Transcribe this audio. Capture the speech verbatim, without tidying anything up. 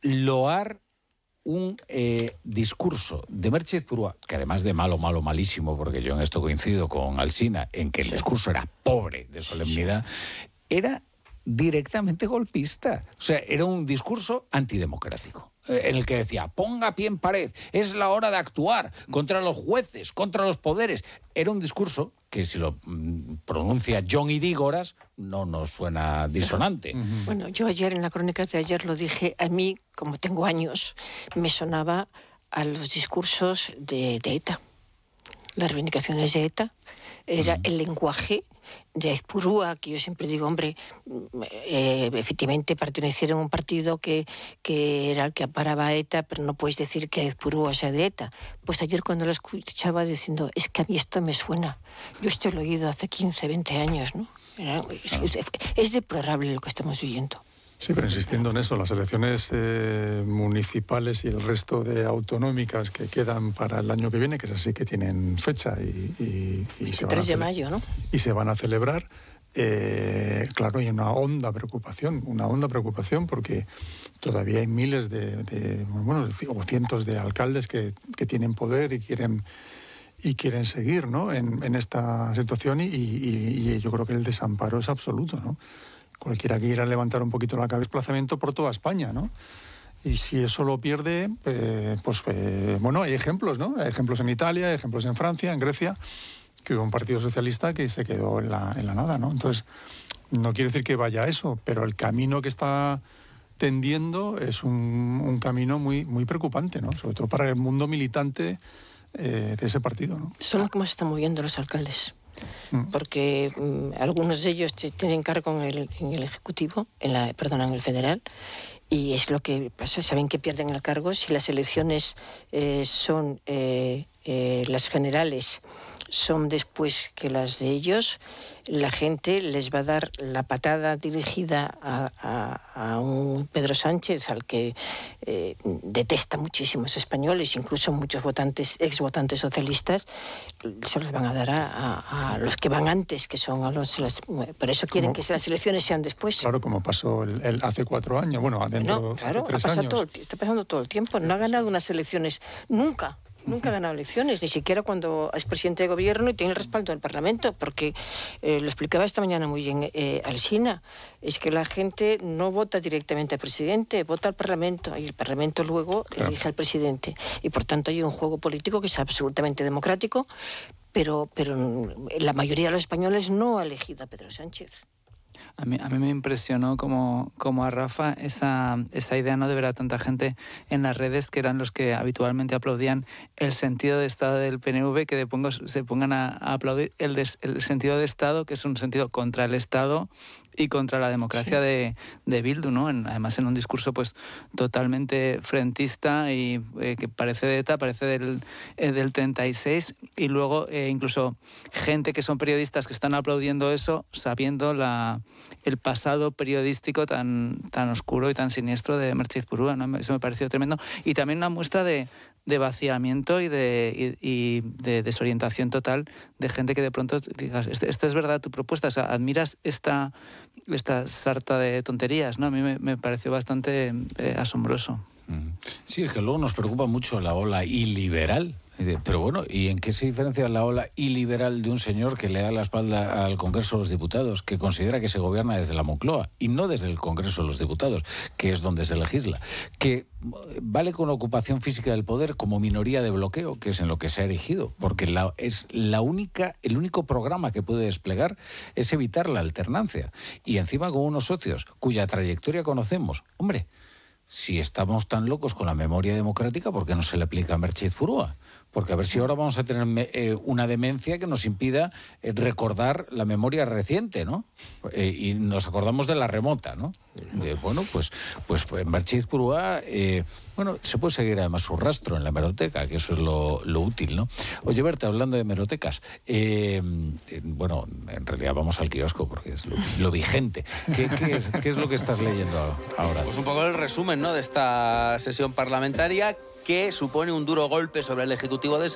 loar un eh, discurso de Merche Purúa, que además de malo, malo, malísimo, porque yo en esto coincido con Alsina, en que el sí. discurso era pobre de solemnidad, sí. era directamente golpista. O sea, era un discurso antidemocrático, en el que decía, ponga pie en pared, es la hora de actuar contra los jueces, contra los poderes. Era un discurso que, si lo mm, pronuncia John Idígoras, no nos suena disonante. Uh-huh. Bueno, yo ayer, en la crónica de ayer, lo dije, a mí, como tengo años, me sonaba a los discursos de, de ETA, las reivindicaciones de ETA, era uh-huh. el lenguaje de Aizpurúa, que yo siempre digo, hombre, eh, efectivamente pertenecieron a un partido que, que era el que amparaba a ETA, pero no puedes decir que Aizpurúa sea de ETA. Pues ayer cuando lo escuchaba diciendo, es que a mí esto me suena. Yo esto lo he oído hace quince, veinte años, ¿no? Es, es, es deplorable lo que estamos viviendo. Sí, pero insistiendo en eso, las elecciones eh, municipales y el resto de autonómicas que quedan para el año que viene, que es así que tienen fecha y, y, y se van a de mayo, ¿no? Y se van a celebrar, eh, claro, hay una honda preocupación, una honda preocupación porque todavía hay miles de, de bueno, o cientos de alcaldes que, que tienen poder y quieren y quieren seguir, ¿no? en, en esta situación y, y, y yo creo que el desamparo es absoluto, ¿no? Cualquiera que quiera levantar un poquito la cabeza, desplazamiento por toda España, ¿no? Y si eso lo pierde, eh, pues eh, bueno, hay ejemplos, ¿no? Hay ejemplos en Italia, hay ejemplos en Francia, en Grecia, que hubo un partido socialista que se quedó en la, en la nada, ¿no? Entonces, no quiere decir que vaya a eso, pero el camino que está tendiendo es un, un camino muy, muy preocupante, ¿no? Sobre todo para el mundo militante eh, de ese partido, ¿no? Son cómo se están moviendo los alcaldes. Porque um, algunos de ellos tienen cargo en el, en el Ejecutivo, en la, perdón, en el Federal, y es lo que pasa, saben que pierden el cargo si las elecciones eh, son eh, eh, las generales son después que las de ellos, la gente les va a dar la patada dirigida a, a, a un Pedro Sánchez al que eh, detesta muchísimos españoles, incluso muchos votantes, ex votantes socialistas, se los van a dar a, a, a los que van antes, que son a los... Las, por eso quieren como, que las elecciones sean después. Claro, como pasó el, el hace cuatro años, bueno, dentro no, claro, hace tres ha pasado años. Todo, está pasando todo el tiempo, no ha ganado unas elecciones nunca. Nunca ha ganado elecciones, ni siquiera cuando es presidente de gobierno y tiene el respaldo del Parlamento, porque eh, lo explicaba esta mañana muy bien eh, Alsina, es que la gente no vota directamente al presidente, vota al Parlamento, y el Parlamento luego claro. elige al presidente. Y por tanto hay un juego político que es absolutamente democrático, pero, pero la mayoría de los españoles no ha elegido a Pedro Sánchez. A mí, a mí me impresionó como, como a Rafa esa, esa idea, ¿no?, de ver a tanta gente en las redes que eran los que habitualmente aplaudían el sentido de Estado del P N V, que de pongo, se pongan a, a aplaudir el, des, el sentido de Estado, que es un sentido contra el Estado y contra la democracia sí. de, de Bildu, ¿no? En, además en un discurso pues totalmente frentista y eh, que parece de ETA, parece del, eh, del treinta y seis, y luego eh, incluso gente que son periodistas que están aplaudiendo eso sabiendo la, el pasado periodístico tan, tan oscuro y tan siniestro de Merche Aizpurúa, ¿no? Eso me pareció tremendo. Y también una muestra de de vaciamiento y de, y, y de desorientación total de gente que de pronto digas, esta es verdad tu propuesta, o sea, admiras esta, esta sarta de tonterías, ¿no? A mí me, me pareció bastante eh, asombroso. Sí, es que luego nos preocupa mucho la ola iliberal. Pero bueno, ¿y en qué se diferencia la ola iliberal de un señor que le da la espalda al Congreso de los Diputados, que considera que se gobierna desde la Moncloa y no desde el Congreso de los Diputados, que es donde se legisla, que vale con la ocupación física del poder como minoría de bloqueo, que es en lo que se ha erigido, porque la, es la única, el único programa que puede desplegar es evitar la alternancia, y encima con unos socios cuya trayectoria conocemos? Hombre, si estamos tan locos con la memoria democrática, ¿por qué no se le aplica a Merche Aizpurúa? Porque a ver si ahora vamos a tener eh, una demencia que nos impida eh, recordar la memoria reciente, ¿no? Eh, y nos acordamos de la remota, ¿no? De, bueno, pues, pues, pues Merche Aizpurúa, eh, bueno, se puede seguir además su rastro en la hemeroteca, que eso es lo, lo útil, ¿no? Oye, Berta, hablando de hemerotecas, eh, eh, bueno, en realidad vamos al kiosco porque es lo, lo vigente. ¿Qué, qué, es, ¿Qué es lo que estás leyendo ahora? Pues un poco el resumen, ¿no?, de esta sesión parlamentaria, que supone un duro golpe sobre el Ejecutivo de